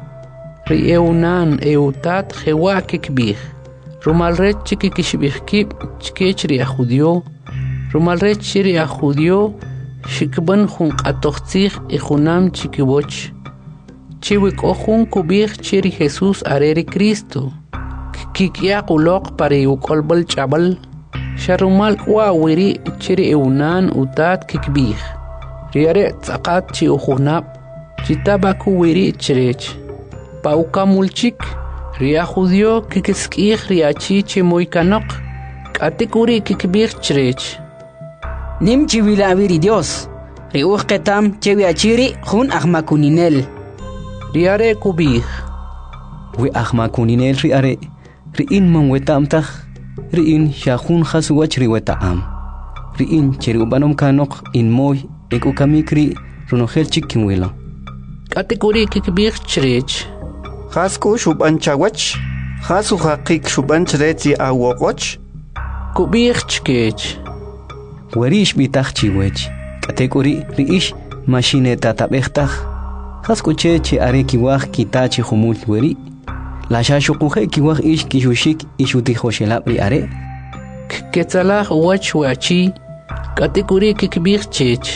ri eunan eutat jewa kikbij rumalrech chikikishbijkib chkech ri a judio rumalrech chiri a judio shikban jun qatoqtzij y junam chikiboch chiwik ojun kubij chiri Jesús areri Cristo kikia qulok pari ukolbal chabal sharumal wawiri chiri eunan utat kikbij riare tsaqat chi ujunab chitaba kuwiri chrech paukamulchik ria judio kikeskij riachi chimoy kanok katikuri kikbij chrech nim chivilawiri Dios riuj ketam chewi achiri jun ahmakuninel riare kubij wi ahmakuninel riare riin man wetamtaj riin shajun khasuwach ri wetaam riin cherubanom kanok in moy ekukamikri ronojel chikinwilo katikuri kikbij chrech Khasku shuban chawach khasu haqik shuban chreti awoqoch kubij chkech werish bitaj chiwech katekuri riish mashineta tabejtaj khaskuche che are kiwaj kitachi humul weri la shashuquje kiwaj ish kishushik ishuti joshelab ri are ketsalaj wach wachi katekuri kikbij chech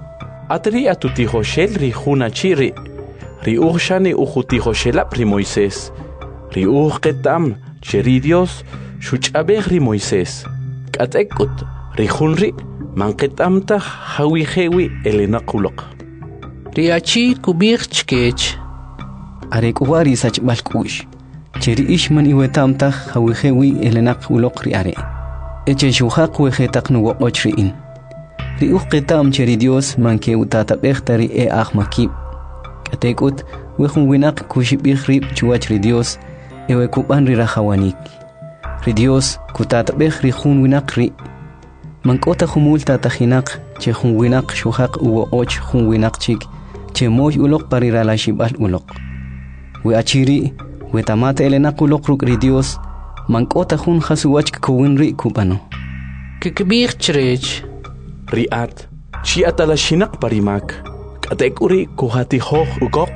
Atri atuti joshel ri juna chiri ri urshani ujuti shelap ri Moisés ri urqetam cheri Dios shuchabej ri Moisés katekut ri junri manqetamta hawijewi elenaquloq ri achi kubij chkech are kuwari sachbal kush cheri ishman iwetamta hawijewi elenaquloq ri are eche shuhaq wejetaq nu woqoch riin ri urqetam cheri Dios manke utata behtari e ahmakib katekut wejun winaq kushibij rib chuwach ri Dios ewe kuban ri rahawanik ri Dios kutatabej ri jun winaq ri mankota humul tatajinaq che jun winaq shuhaq uwo och jun winaq chik che moy uloq parira la shibal uloq we achiri we tamate elenaq uloq ruk ri Dios mankota jun hasuwach kuwin ri kubano kikbij chrech riat chi atala shinaq parimak katekuri kuhati hoj ukoq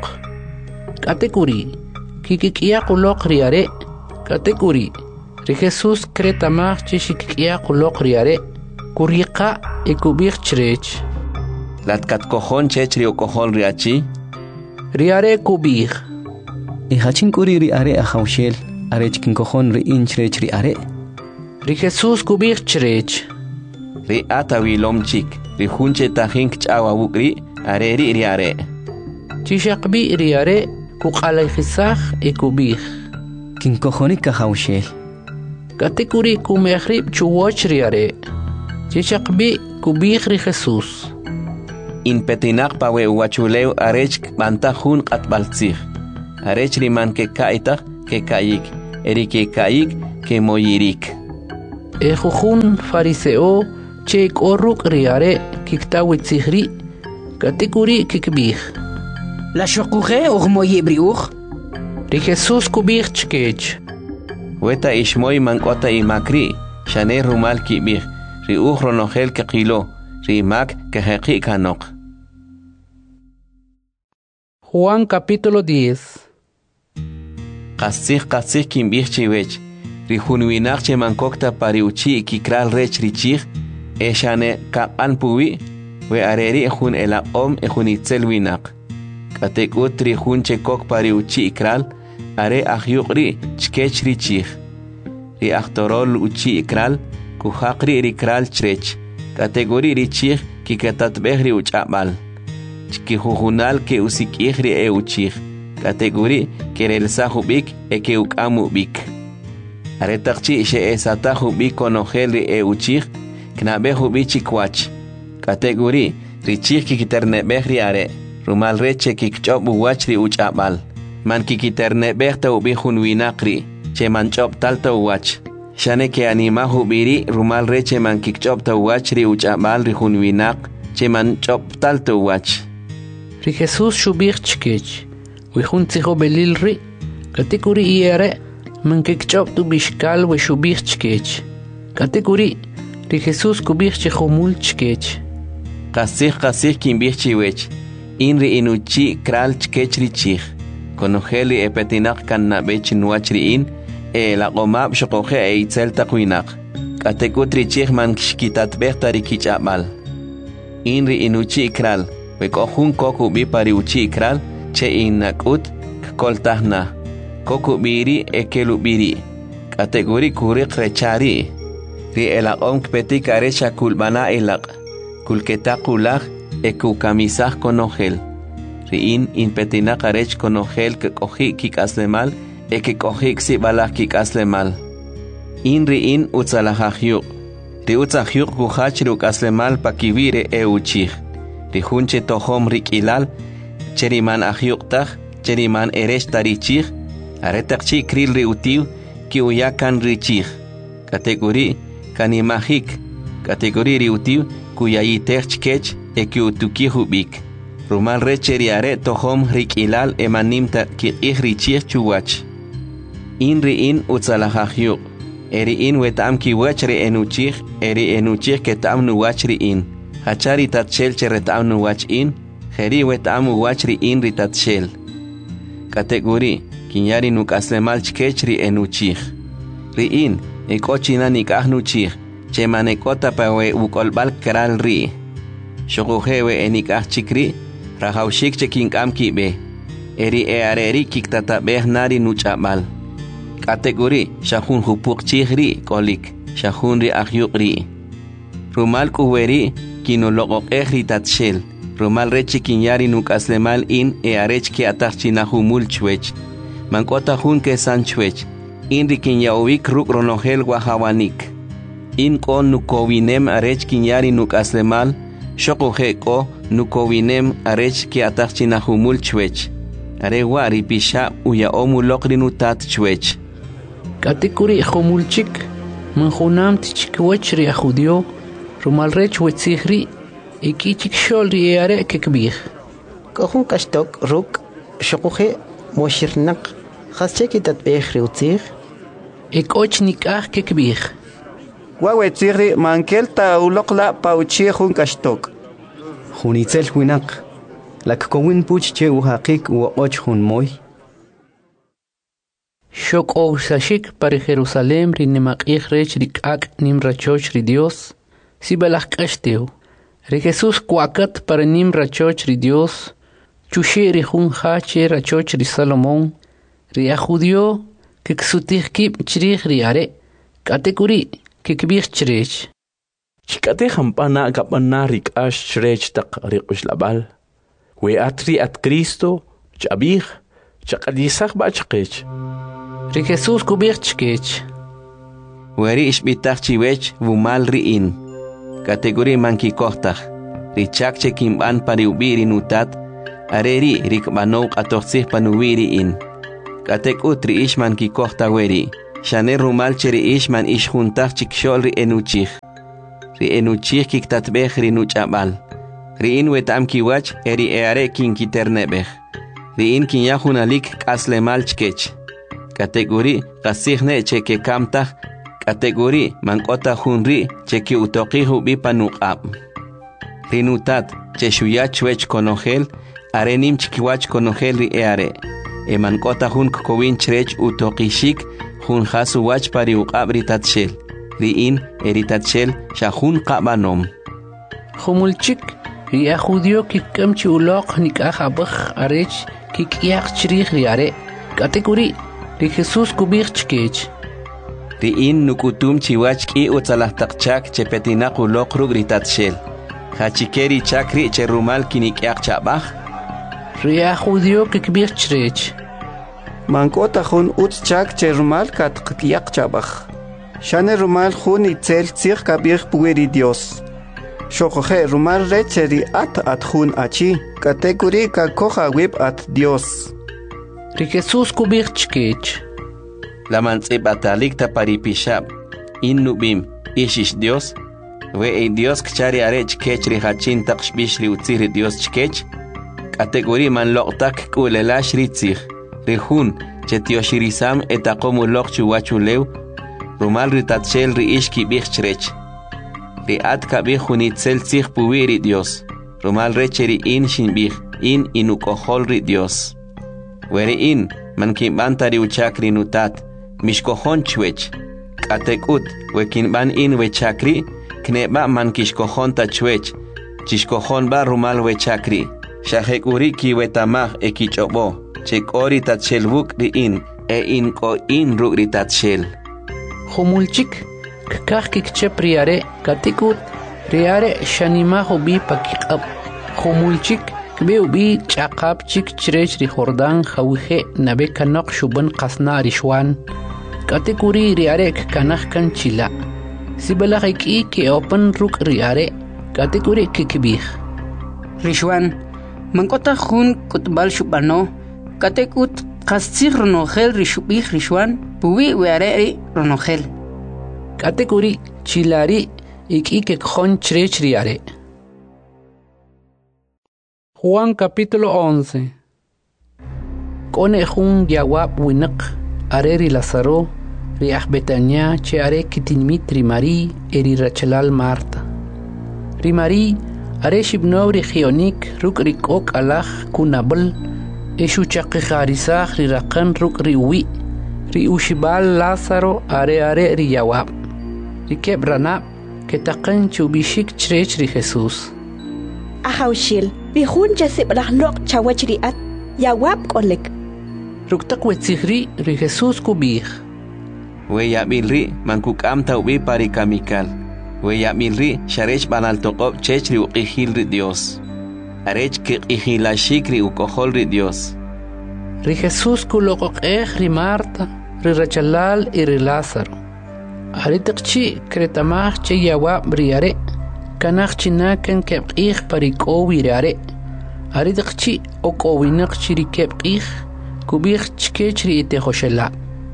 katekuri kikikia qulok riare katekuri ri Jesús kretamaj chikikia qulok riare kuriqa ekubij chrech latkat kojon chech ri okojon riachi riare kubij e hachin kuri ri are a haushel are chikin kojon ri in chrech ri are ri Jesús kubij chrech ri atawilom chik ri junche tajin chawa bukri are ri riare chishaqbi riare kuqalay khisaj ekubij kin kojoni ka haushel katekuri kumehrib chuwoch riare chishaqbi kubij ri Jesús in petinak pawe uwachuleu arech banta hun qatbaltzig. Arech riman ke kaitak ke kayik, eri ke kayik ke moyirik. Ejujun fariseo che korruk riare kiktawitzighri katikuri kikbih. La shokuje og moyibriuch. Ri Jesus kubih chkech. Weta ishmoy mankota imakri, shane rumal kibih, ri uhronogel ke qilo, ri mak ke heqi kanok. Juan capítulo diez. Qasih qasih kimbih chiwech, ri hunwinak che mankokta pariuchi kikral rech richih, e shane kapan puwi, we areri hun elaqom e hun itzel winak. Katekut ri hun che kok pariuchi ikral, are ahyuqri chkech richih. Ri aktorol uchi ikral, kuhaqri rikral chrech. Kategori richih ki katatbehri uchabal. Chki jujunal ke usikihri e uchih. Kategori ke relsahubik e ke ukamubik. Are takchi ishe e satahubik konohelri e uchih, knabehubi chikwach. Kategori richih ki kiternebehri are, rumal reche ki kchobu wachri uchabal. Man ki kiternebehta ubi hunwinakri, che man chop talta uwach. Shane ke anima hubiri rumal reche man ki kchopta uwachri uchabal ri hunwinak, che man chop talta uwach. Ri Jesus shubih chkech, wihun tziho belil ri, katikuri iere, man ki kchoptu bishkal we shubih chkech. Katikuri, ri Jesus kubih chehomul chkech. Qasih qasih kimbih chiwech, inri inuchi kral chkech richih. Konogeli e petinak kan nabech nuachri in, e la qomab shokoje e itzel takwinak. Katekut richih man kishkitat behta rikich abal. Inri inuchi kral, we kohun koku bi pari uchi kral, che inakut kkoltahna. Koku biri e kelu biri. Kategori kurik rechari. Ri elaqom kpetik arecha kulbana elaq. Kulketakulak e kukamisah konogel. Riin in petinak arech konogel ke kohi kik aslemal e ke kohi ksi balak kik aslemal. In riin utzalahahyuk. Ri utzahyuk kuhach ruk aslemal pakivire e uchih. Ri hunche tohom rik ilal, cheriman ahyuk tah, cheriman erech tarichih, aretak chi kril ri utiv, ki uyakan richih. Kategori kanimahik, kategori ri utiv, kuyayitech chkech e ki utukihubik. Rumal recheri are tohom rik ilal emanimta ki ihrichih chuwach. Inri in utzalahahyuk. Eri in wetam ki wachri enuchih, eri enuchih ketam nuwachri in. Hachari tatshel cheretam nuwach in, heri wetam wachri in ritatshel. Kategori, kinyari nukaslemal chkechri enuchih. Ri in, ekochina nikah nuchih, chemanekota pawe ukolbal kral ri. Shokuhewe enikah chikri, rahaushik chekinkam kibe. Eri e areri kiktatabeh nari nuchabal. Kategori shahun hupuk chihri kolik, shahun ri ahyukri. Rumal kuweri kinologok ehri tatshel. Rumal rechi kinyari nukaslemal in e arech ki atachina humul chwech. Mankota hun ke san chwech. Inri kinyawik ruk ronogel wahawanik. In kon nukowinem arech kinyari nukaslemal, shokuhe ko nukowinem arech ki atachina humul chwech. Are wari pisha uya omulokri nutat chwech. Katikuri humulchik, manjunam tichikwech ri ajudio, rumal rech wetzihri, ikichik shol ri are kekbih. Kohun kashtok ruk, shokuje moshirnak, khasche tatbeh ri utzih. Ekoch nikah kekbih. Wawetzihri mankelta ulokla pauchi hun kashtok. Hunitzel winak, lak kowin puch che uhaqik u och hun moy. Shok o sashik para Jerusalem ri nemakih rech rikak nim rachoch ri Dios, si balak kashteu. Ri Jesus kuakat para nim rachoch ri Dios, chushi ri hun hache rachoch ri Salomón, ri ajudio que ksutih kip chrih ri are, katekuri que kbih chrech. Chikate hampana kapana rik ash chrech tak rikush labal. We atri at Cristo, chabih, chakadisach ba chkech. Ri Jesus kubih chkech. Weri ishbitach chiwech vumal riin. Kategori manki kohtach. richak che kimban pari ubiri nutat areri rikbano qatoxsih panuwiri in katek utri ishman ki kohta weri shane rumal cheri ishman ish juntach chikshol ri enuchih ri enuchih kiktatbeh ri nuchabal ri in wetam kiwach eri eare kin kiternebeh ri in kin yahunalik kaslemal chkech kategori qasihne cheke kamtah kategori mankota hunri cheki utoqihu bi panuqab rinutat cheshuyach wech konogel arenim chkiwach konogel ri eare e mankota hun kokowin chrech utoqishik hun khasu wach pari uqab ritatshel ri in eritatshel shahun qabanom khumulchik ri ajudio kikamchi uloq nikajabakh arech kikyaq chrih ri are kategori ri Jesus kubich chkech ri in nukutum chiwach ki utsalahtakchak chepetinaq uloq rug ritatshel hachikeri chakri cherumal kinikyaq chabaj ri ajudio kikbich chrech mankota hun utchak cherumal katqyaq chabaj shane rumal hun itzel tsir kabir pueri Dios shokoje rumal recheri at at hun achi kategori ka koja web at Dios ri Jesus kubich chkech la mantzipatalik taparipishab in nubim ishish Dios we e Dios kchari are chkech ri hachin taqshbish ri utzir Dios chkech kategori man loqtak kulelash ritzir ri hun chetiyoshirisam etaqomu loqchu wachulew rumal ritatshel ri ishki bich chrech ri at kabih hunitzel tzih puwiri Dios rumal recheri in shinbih in inukohol ri Dios weri in man kimbantari uchakri nutat mishkohon chwech katekut wekinban in wechakri kneba man kishkohon ta chwech chishkohon ba rumal wechakri shahekuri ki wetamah ekichobo chekori tatchelbuk ri in e in ko in rugri tatshel khumulchik kakh kikchep riare katekut riare shanima hobi pakikab khumulchik kbeu bi chaqab chik chrech ri jordan khawhe nabe kanaq shuban qasna rishwan kategori riare kanakh kan chila sibala ki ke open ruk riare kategori kikbih rishwan mankota khun kutbal shubano katekut qastsir ronogel rishubih rishwan puwi weare ronogel kategori chilari ik ik khon chrech riare Juan capítulo once. Kone jun yawab winak areri Lazaro riach Betania che are kitinmit rimari eri Rachelal Marta. Rimari are shibno ri khionik ruk rikok alach kunabel eshu chaqi kharisach ri raqan ruk riwi ri ushibal Lazaro are are ri yawab. Ri kebrana ketaqan chubishik chrech ri Jesus. Ahawshil bihun jasib lahnok chawachriat yawab kolek ruktak wetzihri ri Jesus kubih we yabilri mankuk amta ubi pari kamikal we yabilri sharech banal toqob chech ri uqihil ri Dios arech ki qihilashik ri ukohol ri Dios ri Jesus kuloqoqeh ri Marta ri Rachelal y ri Lázaro aritikchi kretamach che yawab riare kanach chinakan kebqih parikowi rare aridqchi okowinaq chiri kebqih kubih chkechri ite khoshela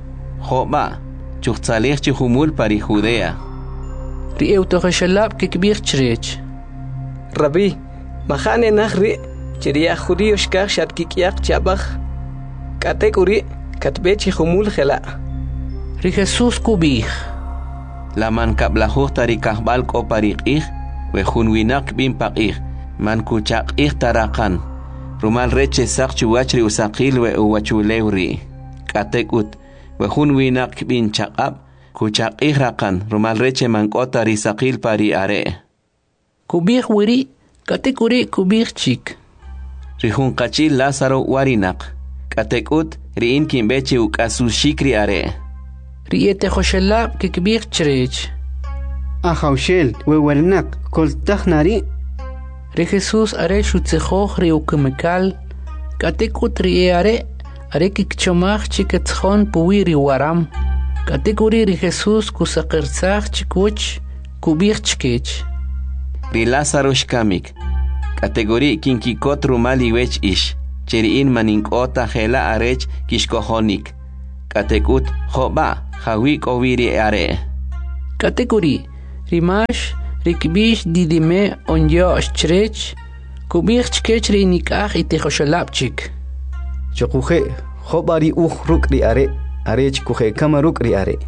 khoba chuqtsalih chi humul pari Judea ri euto khoshela kibih chrech Rabbi mahane nahri chiriya judío shkach shat kikyaq chabaj kategori katbechi humul khela ri Jesus kubih la man kablahu tari kahbal ko pariqih we hunwinak bin paqih man kuchaqih tarakan rumal reche saqchu wachri usaqil we uwachulewri katekut we hunwinak bin chaqab kuchaqih raqan rumal reche man kota risaqil pari are kubih wiri katekuri kubih chik rihun qachil Lázaro warinak katekut riin kimbechi ukasu shikri are riete khoshela kibih chrech Ahawshel we wernak kol takhnari ri Jesus are shutzekhoch ri ukmekal katekut ri are are kikchomach chiketkhon puwiri waram kategori ri Jesus kusaqirtsach chikuch kubich chkech ri Lázaro shkamik Categoría kinkikot rumal iwech ish. Cheriin maninkota hela arech kishkohonik. Katekut hoba hawik oviri are. Categoría rimash rikbish didime onyo strech kubich chkech rinikach itihoshalapchik. Chokuje hobari uj ruk ri are arech kuje kamaruk ri are.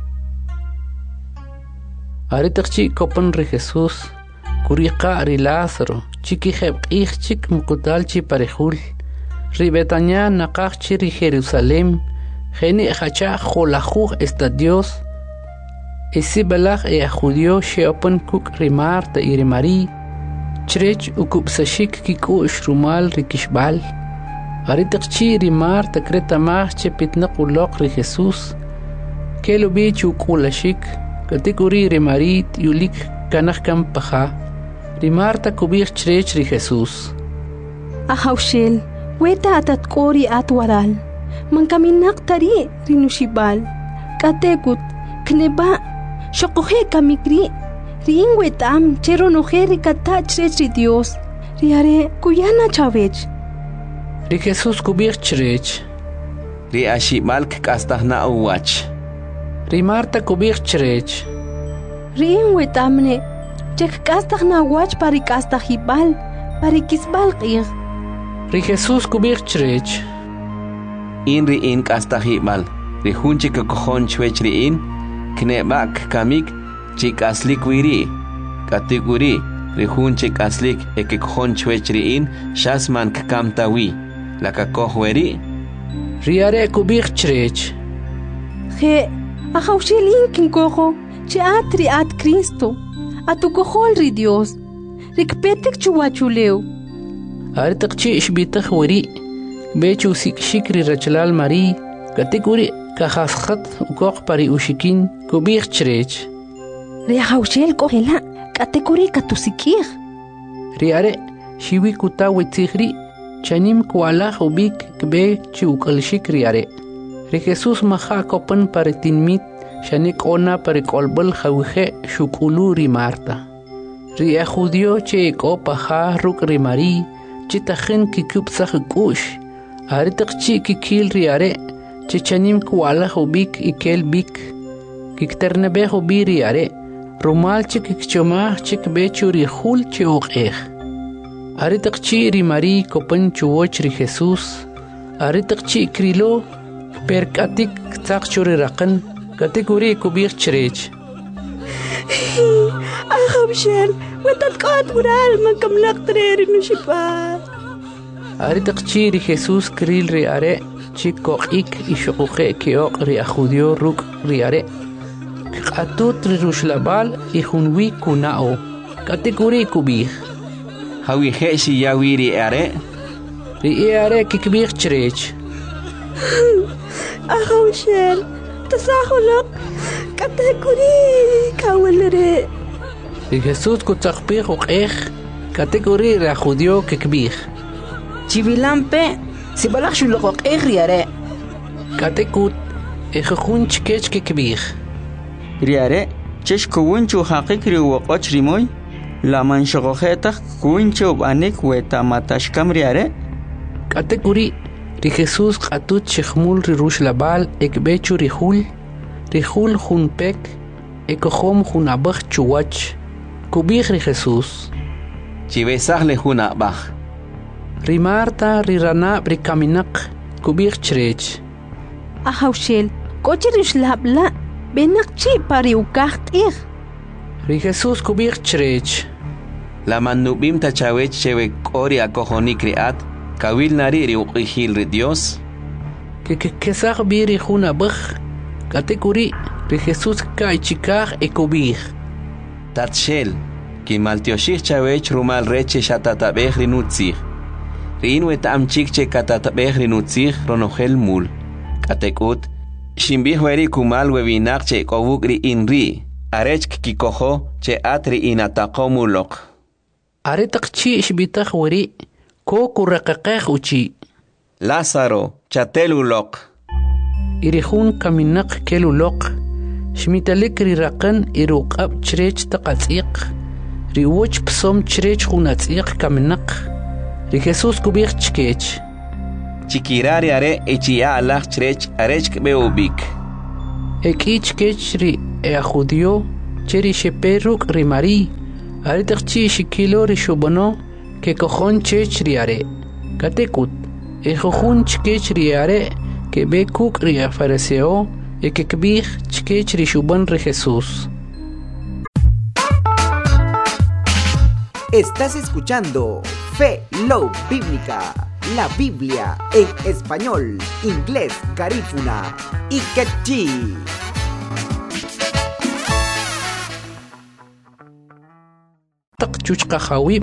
Aritachchi kopan ri Jesús kuriqa ri Lázaro chiki hebqich mukutalchi parejul ri Betania naqachchi ri Jerusalem geni hacha jolajuj estadios isi balaj e judío sheopan kuk ri Marta y ri Mari chrech ukupsashik kikush rumal ri kishbal aritachchi ri Marta kreta machche pitnaqulok ri Jesús kelo bichu kulashik kategori ri Marit yulik kanakam paja ri Marta kubich chrech ri Jesús Ahawshel weta atat kori atwaral man kaminak tari rinushibal katekut kneba shokohe kamikri rin wetam chero nojeri kata chrech ri Dios riare kuyana chavech ri Jesús kubich chrech ri ashimalk kastahna uwach ri Marta kubich chrech rin wetamne chek kastahna wach pari kastahibal pari kisbal qir ri Jesús kubich chrech in ri in kastahibal ri hunchi kokohon chwech ri in knebak kamik chikaslik wiri katiguri ri hunchi kaslik ekikohon chwech ri in shasman kamtawi la kakohweri riare kubich chrech he ahawshilin kinkoho che atri at Cristo atukohol ri Dios rikpetik chuwachuleu aritaqchi ishbitakh wari bechu sikshikri rachlal mari kategori kahasqat ukoq pari ushikin kubich chrech ri ahawshel kohela kategori katusikir riare shiwi kutawi tsikhri chanim kuala ubik kbe chukalshik riare ri Jesús maha kopan pari tinmit shanik ona pari kolbal khawje shukulu ri Marta ri judío che ko paha ruk ri Mari chitakhin kikupsakh kush aritaqchi kikil riare chichanim kuala hubik ikel bik kikternebe hubi riare rumal chik kchoma chik bechuri khul chioqeh aritaqchi ri Mari kopan chuoch ri Jesús aritaqchi krilo perkatik taqchuri raqan kategori kubich chrech ahawshel wetat qat ural makamlaq treri nushipal aritaqchi ri Jesús kril ri are chikoqik ishuqe kioq ri judío ruk ri are qatut ri rushlabal i hunwi kunao kategori kubich hawi heshi yawi ri are ri are kikbich chrech ahawshel tasahulok kategori kawalere ri Jesús kutzaqpich uqeh kategori ra judío kikbich chivilampe sibalach shulok eh riare katekut ejhun chkech kikbich riare chesh kuwunchu haqiq ri waqoch rimoy la manshogojeta kuwunchu banik weta matashkam riare kategori ri Jesús qatut chkhmul ri rushlabal ekbechu ri hul ri hul hunpek ekohom hunabach chuwach kubich ri Jesús chibesaj le hunabach ri Marta ri rana ri kaminak kubich chrech ahawshel kochi rishlabla benakchi pari ukaqtir ri Jesús kubich chrech la manubim tachawech chewe kori akohonik riat kawil nari ri uqihil ri Dios que que kesach biri hunabach kategori ri Jesús kai chikach ekubich tatshel ki maltioshich chawech rumal reche shatatabeh ri nutzich rin wetam chikche katatabeh ri nutzich ronohel mul katekut shimbih weri kumal webinak che kowuk ri inri arech kikoho che atri inataqomulok aretaqchi ishbitakh weri ko kuraqaqeh uchi Lázaro chatelulok irihun kaminak kelulok shmitalik ri raqan iruqab chrech taqatsiq riwoch psom chrech hunatziq kaminak ri Jesús kubich chkech Chikirari are echia alach chrech arech beubik Eki chkech ri e judio cheri sheperuk ri Mari are tachchi shikilo ri shubono ke kojon chech ri are katekut e jojun chkech ri are que be kuk ri fariseo e que kbich chkech ri shubon ri Jesús. Estás escuchando Fe Love Bíblica, la Biblia en español, inglés, garífuna y quechí. Tak chuchqa hawi